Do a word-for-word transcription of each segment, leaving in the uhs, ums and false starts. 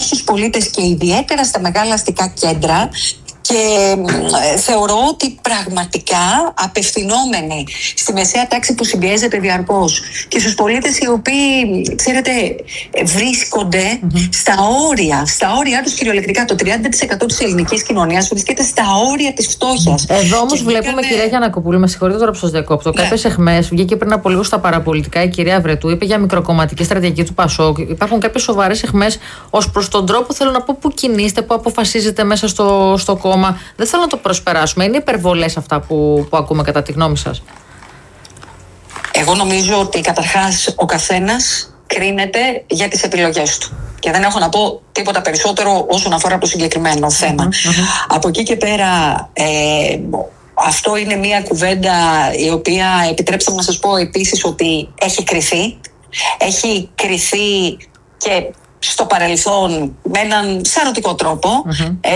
στους πολίτες και ιδιαίτερα στα μεγάλα αστικά κέντρα. Και ε, θεωρώ ότι πραγματικά απευθυνόμενοι στη μεσαία τάξη που συμπιέζεται διαρκώς και στους πολίτες οι οποίοι, ξέρετε, βρίσκονται mm-hmm. στα όρια, στα όρια τους κυριολεκτικά. Το τριάντα τοις εκατό της ελληνικής κοινωνίας βρίσκεται στα όρια της φτώχειας. Εδώ όμως και βλέπουμε, βγήκανε... κυρία Γιαννακοπούλου, με συγχωρείτε τώρα που σας διακόπτω. Ναι. Κάποιες εχμές, βγήκε πριν από λίγο στα παραπολιτικά η κυρία Βρετού, είπε για μικροκομματική στρατηγική του Πασόκ. Υπάρχουν κάποιες σοβαρές εχμές ως προς τον τρόπο, θέλω να πω, που κινείστε, που αποφασίζετε μέσα στο, στο κόμμα. Δεν θέλω να το προσπεράσουμε. Είναι υπερβολές αυτά που, που ακούμε, κατά τη γνώμη σας? Εγώ νομίζω ότι καταρχάς ο καθένας κρίνεται για τις επιλογές του. Και δεν έχω να πω τίποτα περισσότερο όσον αφορά το συγκεκριμένο θέμα. Mm-hmm. Από εκεί και πέρα, ε, αυτό είναι μια κουβέντα η οποία, επιτρέψτε μου να σας πω επίσης, ότι έχει κριθεί. Έχει κριθεί και στο παρελθόν με έναν σαρωτικό τρόπο. Mm-hmm. Ε,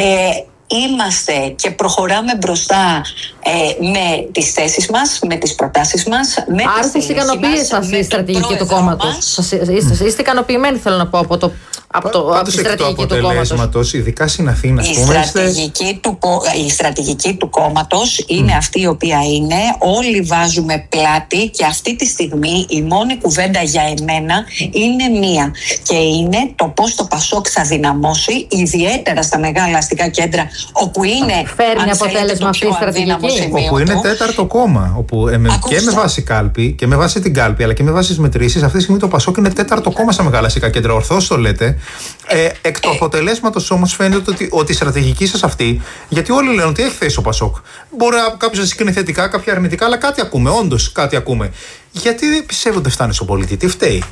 Είμαστε και προχωράμε μπροστά ε, με τις θέσεις μας, με τις προτάσεις μας. Άρα σας ικανοποιεί σας η στρατηγική του κόμματος? Είστε, είστε ικανοποιημένοι, θέλω να πω, από, το, από, το, από τη στρατηγική του κόμματος? Ειδικά στην Αθήνα. Η, στρατηγική του, η στρατηγική του κόμματος είναι mm. αυτή η οποία είναι. Όλοι βάζουμε πλάτη και αυτή τη στιγμή η μόνη κουβέντα για εμένα είναι μία. Και είναι το πώς το Πασόκ θα δυναμώσει, ιδιαίτερα στα μεγάλα αστικά κέντρα, όπου είναι, φέρνει αποτέλεσμα αυτή η στρατηγική. Όπου είναι τέταρτο κόμμα. Όπου ε, με, και με βάση κάλπη και με βάση την κάλπη, αλλά και με βάση τις μετρήσεις, αυτή τη στιγμή το Πασόκ είναι τέταρτο κόμμα στα μεγάλα αστικά κέντρα. Ορθώς το λέτε. Ε, εκ του αποτελέσματος όμως φαίνεται ότι, ότι η στρατηγική σας αυτή, γιατί όλοι λένε ότι έχει θέση ο Πασόκ. Μπορεί κάποιος να συγκρίνει θετικά, κάποια αρνητικά, αλλά κάτι ακούμε. Όντως κάτι ακούμε. Γιατί δεν πιστεύω ότι φτάνει στον πολίτη? Τι φταίει?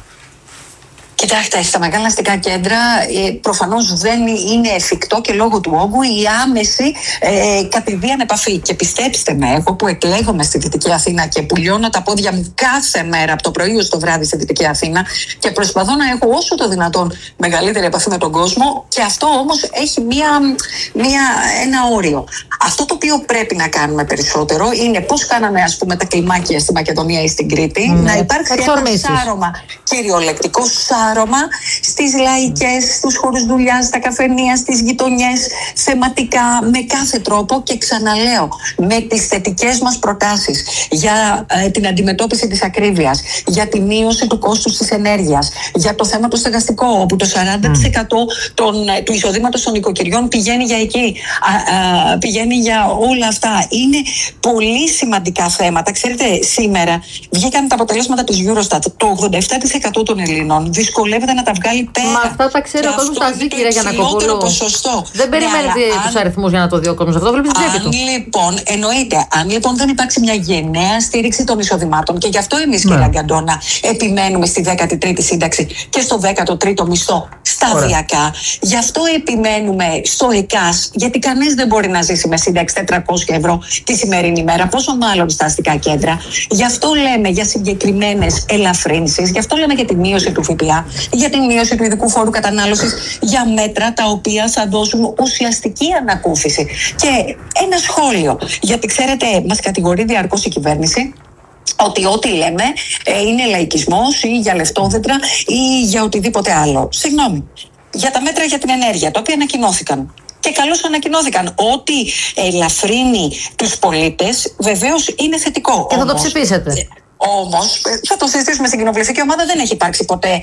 Κοιτάξτε, στα μεγάλα αστικά κέντρα ε, προφανώς δεν είναι εφικτό και λόγω του όγκου η άμεση ε, κατηδίαν επαφή. Και πιστέψτε με, εγώ που εκλέγομαι στη Δυτική Αθήνα και που λιώνω τα πόδια μου κάθε μέρα από το πρωί ως το βράδυ στη Δυτική Αθήνα και προσπαθώ να έχω όσο το δυνατόν μεγαλύτερη επαφή με τον κόσμο, και αυτό όμως έχει μία, μία, ένα όριο. Αυτό το οποίο πρέπει να κάνουμε περισσότερο είναι πώς κάναμε, ας πούμε, τα κλιμάκια στη Μακεδονία ή στην Κρήτη, mm. να υπάρξει ένα σάρωμα, κυριολεκτικό σάρωμα στις λαϊκές, στους χώρους δουλειάς, στα καφενεία, στις γειτονιές, θεματικά, με κάθε τρόπο, και ξαναλέω, με τις θετικές μας προτάσεις για ε, την αντιμετώπιση της ακρίβειας, για τη μείωση του κόστους της ενέργειας, για το θέμα το στεγαστικό, όπου το σαράντα τοις εκατό mm. των, του εισοδήματος των οικοκυριών πηγαίνει για εκεί, α, α, πηγαίνει για όλα αυτά. Είναι πολύ σημαντικά θέματα. Ξέρετε, σήμερα βγήκαν τα αποτελέσματα της Eurostat. Το ογδόντα επτά τοις εκατό των Ελλήνων δυσκολεύεται να τα βγάλει πέρα. Μα αυτά τα ξέρει ο κόσμος, τα ζει, κυρία Γιαννακοπούλου. Δεν περιμένετε ναι, τους αριθμούς για να το δει ο κόσμος. Αυτό βλέπει την τσέπη του. Λοιπόν, εννοείται, αν λοιπόν δεν υπάρξει μια γενναία στήριξη των εισοδημάτων, και γι' αυτό εμείς, ναι. κυρία Γκαντώνα, επιμένουμε στη δέκατη τρίτη σύνταξη και στο δέκατο τρίτο μισθό σταδιακά. Ωραία. Γι' αυτό επιμένουμε στο ΕΚΑΣ, γιατί κανείς δεν μπορεί να ζήσει με σύνταξη τετρακόσια ευρώ τη σημερινή μέρα, πόσο μάλλον στα αστικά κέντρα. Γι' αυτό λέμε για συγκεκριμένες ελαφρύνσεις, γι' αυτό λέμε για τη μείωση του ΦΠΑ, για τη μείωση του ειδικού φόρου κατανάλωσης, για μέτρα τα οποία θα δώσουν ουσιαστική ανακούφιση. Και ένα σχόλιο, γιατί ξέρετε, μας κατηγορεί διαρκώς η κυβέρνηση ότι ό,τι λέμε ε, είναι λαϊκισμός ή για λεφτόδεντρα ή για οτιδήποτε άλλο. Συγγνώμη, για τα μέτρα για την ενέργεια, τα οποία ανακοινώθηκαν. Και καλώς ανακοινώθηκαν. Ό,τι ελαφρύνει τους πολίτες βεβαίως είναι θετικό. Και θα το ψηφίσετε. Όμως, θα το συζητήσουμε στην κοινοβουλευτική ομάδα, δεν έχει υπάρξει ποτέ.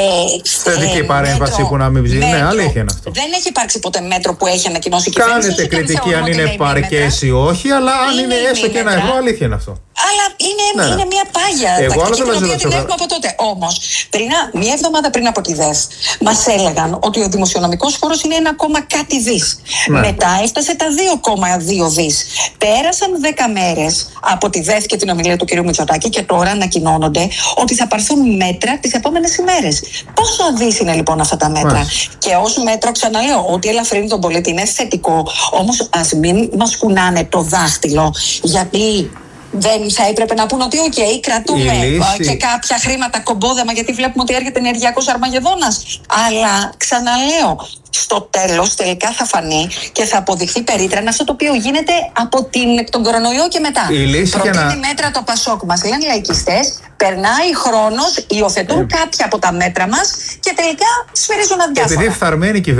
Θετική ε, παρέμβαση μέτρο, που να μην ψηφίσει. Ναι, αλήθεια είναι αυτό. Δεν έχει υπάρξει ποτέ μέτρο που έχει ανακοινώσει η κυβέρνηση. Κάνετε κριτική αν είναι παρκές ή όχι, αλλά αν είναι, είναι έστω και ένα ευρώ, αλήθεια είναι αυτό. Αλλά είναι, ναι. είναι μια πάγια Εγώ τακτική, την οποία την έχουμε από τότε. Όμως, μια εβδομάδα πριν από τη ΔΕΘ, μας έλεγαν ότι ο δημοσιονομικός φόρος είναι ένα κόμμα κάτι δις. Ναι. Μετά έφτασε τα δύο κόμμα δύο δις. Πέρασαν δέκα μέρες από τη ΔΕΘ και την ομιλία του κ. Μητσοτάκη και τώρα ανακοινώνονται ότι θα πάρθουν μέτρα τις επόμενες ημέρες. Πόσο αδύς είναι λοιπόν αυτά τα μέτρα? Μάλιστα. Και ως μέτρο, ξαναλέω, ότι ελαφρύνει τον πολίτη είναι θετικό. Όμως ας μην μας κουνάνε το δάχτυλο, γιατί δεν θα έπρεπε να πούν ότι οκ, okay, κρατούμε και κάποια χρήματα κομπόδεμα, γιατί βλέπουμε ότι έρχεται ενεργειακός αρμαγεδόνας. Αλλά ξαναλέω, στο τέλος τελικά θα φανεί και θα αποδειχθεί περίτρανα αυτό το οποίο γίνεται από την, τον κορονοϊό και μετά. Προτείνει να... μέτρα το Πασόκ, μας λένε λαϊκιστές, περνάει χρόνος, υιοθετούν ε... κάποια από τα μέτρα μας και τελικά σφυρίζουν αδιάφορα. Επειδή φθαρμένη